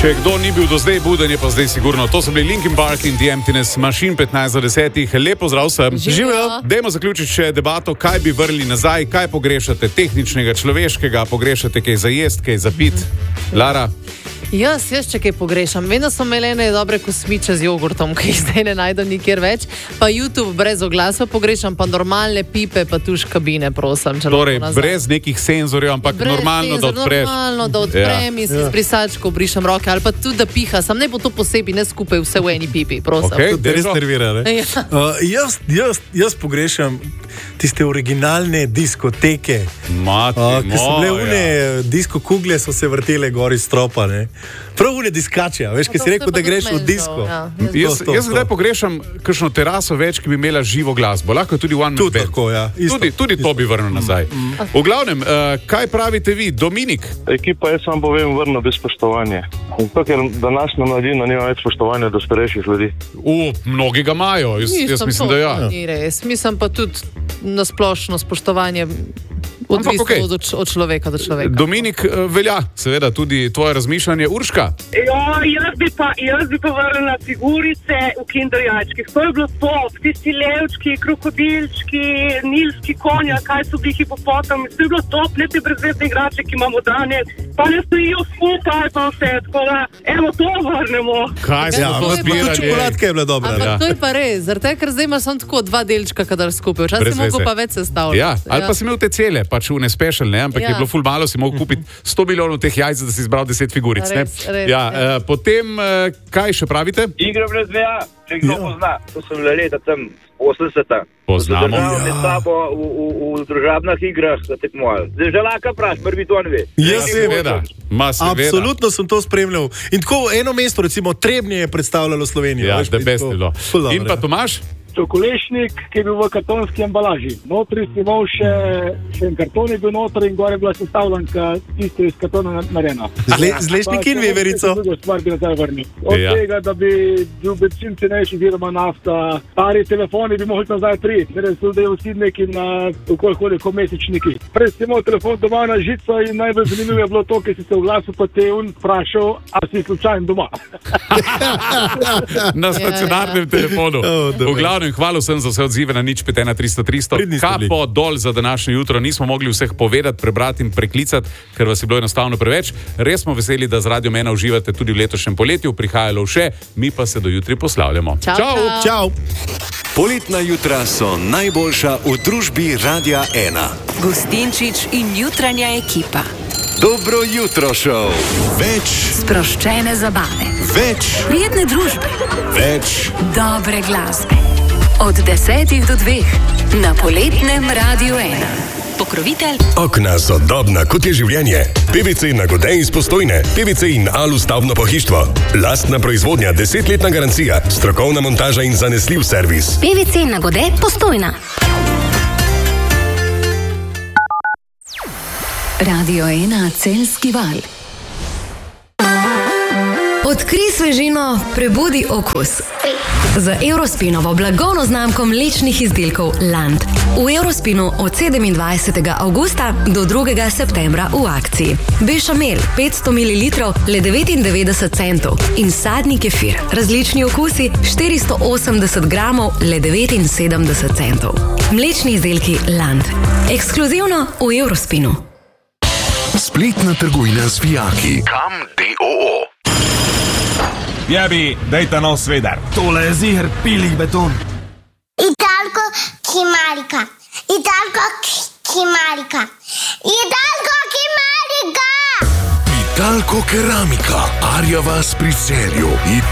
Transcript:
Če kdo ni bil do zdaj buden, je pa zdaj sigurno. To so bili Linkin Park in The Emptiness Machine 15:10. Lepo zdrav vsem. Živijo. Dajmo zaključiti še debato, kaj bi vrli nazaj, kaj pogrešate tehničnega, človeškega, pogrešate kaj za jest, kaj za pit. Lara? Jaz če kaj pogrešam. Vedno so imeli ene dobre kosmiče z jogurtom, ki jih zdaj ne najdem nikjer več. Pa YouTube brez oglasa pogrešam, pa normalne pipe, pa tuš kabine, prosim. Torej, brez nekih senzorjev, ampak brez normalno, senzor, da odpreš. Normalno, da odprem in si s brisačko brišem roke, ali pa tudi, da piha. Sam ne bo to posebej, ne skupaj vse v eni pipi, prosim. Okay, to res nervira, ne? Ja. Jaz pogrešam tiste originalne diskoteke. Ki so bile une disko kugle, so se vrtele gori stropa, ne? Prav une diskače, veš, ki si rekel, da greš v disko. Jaz zdaj pogrešam kakšno teraso več, ki bi imela živo glasbo. Lahko tudi one tudi tako, ja. Tudi to bi vrnil nazaj. V glavnem, kaj pravite vi, Dominik? Ekipa, jaz vam povem, vrno bez spoštovanja. Zato, ker današnja mladina nima več spoštovanja do starejših ljudi. Mnogi ga imajo, jaz mislim, da ja. Ni res. Mislim pa tudi na splošno spoštovanje odvisno od človeka do človeka. Dominik, velja seveda tudi tvoje razmišljanje. Urška? Jaz bi pa vrnila figurice v kinderjačkih. To je bilo top. Tisti levčki, krokodilčki, nilski konja, kaj so bili hipopotami. To je bilo top, ne te brezvezne igrače, ki imamo danes. Pa ne stojijo skupaj, pa vse. Tako da, evo, to vrnemo. Kaj smo to zbirali? Čokoladka je bila dobra. Ampak to je pa res, zaradi ker zdaj imaš samo tako dva delčka, kadar skupaj. Včasih si mogel pa več sestavljati. Ja, ali pa si imel te cele, pač v nespešal, ne? Ampak je bilo ful malo, si mogel kupiti 100 milijonov teh jajc, da si izbral 10 figuric. Potem, kaj še pravite? Igre brez meja, če kdo pozna. To so bile leta tam 80-ta. Poznamo. Državni sabo v družabnih igrah za tekmovali. Zdaj žalaka praš, prvi to ne ve. Jaz seveda. Absolutno sem to spremljal. In tako eno mesto, recimo Trebnje, je predstavljalo Slovenijo. Ja, da best je bilo. In pa Tomaž? Čokolešnik, ki je bil v kartonski embalaži. Notri si imel še en karton je bil notri in gore je bila sestavljanka isto iz kartona narejena. Z lešniki in veverico. Drugo stvar bi nazaj vrnil. Od tega, da bi bil benzin cenejši, oziroma nafta, stari telefoni bi mogli nazaj priti. Res so, da je vsi neki na okolj hodi kot mesečniki. Prej si imel telefon doma na žico in najbolj zanimivo je bilo to, ker si se v glasu pa te vprašal, a si slučajno doma. Na stacionarnem telefonu. V glavnem, hvala vsem za vse odzive na 051 300 300. Kapo dol za današnje jutro. Nismo mogli vseh povedati, prebrati in preklicati, ker vas je bilo enostavno preveč. Res smo veseli, da z Radio Mena uživate tudi v letošnjem poletju. Prihajalo še, mi pa se do jutri poslavljamo. Čau. Poletna jutra so najboljša v družbi Radia 1. Gustinčič in jutranja ekipa. Dobro jutro šov. Več sproščene zabave. Več prijetne družbe. Več dobre glasbe. Od 10 do 2 na poletnem Radio 1. Pokrovitelj Okna sodobna kot je življenje. PVC Nagode iz Postojne. PVC in Alu stavbno pohištvo. Lastna proizvodnja, 10-letna garancija, strokovna montaža in zanesljiv servis. PVC Nagode Postojna. Radio 1 Celjski val. Odkrij svežino, prebudi okus. Z Eurospinovo blagovno znamko mlečnih izdelkov Land. V Eurospinu od 27. avgusta do 2. septembra v akciji. Bešamel 500 ml le 99 centov in sadni kefir. Različni okusi 480 gramov le 79 centov. Mlečni izdelki Land. Ekskluzivno v Eurospinu. Spletna trgovina z vijaki. Kam DOO. Jabi, dajta nov svedar. Tole je ziher pilih beton. Italko Kimarika. Italko Kimarika. Italko Kimarika. Italko keramika. Arja vas pri Celju.